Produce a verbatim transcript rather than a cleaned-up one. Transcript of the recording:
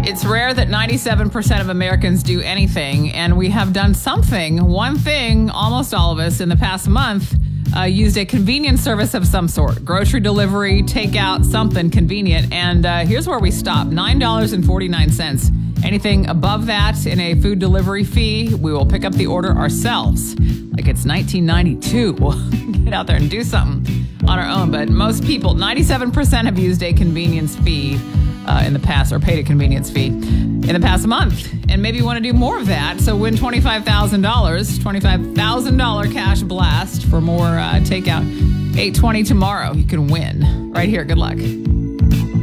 It's rare that ninety-seven percent of Americans do anything, and we have done something, one thing, almost all of us in the past month, uh, used a convenience service of some sort. Grocery delivery, takeout, something convenient. And uh, here's where we stop, nine dollars and forty-nine cents. Anything above that in a food delivery fee, we will pick up the order ourselves. Like it's nineteen ninety-two. We'll get out there and do something on our own. But most people, ninety-seven percent have used a convenience fee uh, in the past, or paid a convenience fee in the past month. And maybe you want to do more of that. So win twenty-five thousand dollars, twenty-five thousand dollars cash blast for more uh, takeout. eight twenty tomorrow, you can win right here. Good luck.